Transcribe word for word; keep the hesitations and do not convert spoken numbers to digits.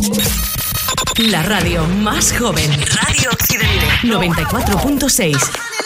La radio más joven. Radio Occidente. noventa y cuatro punto seis.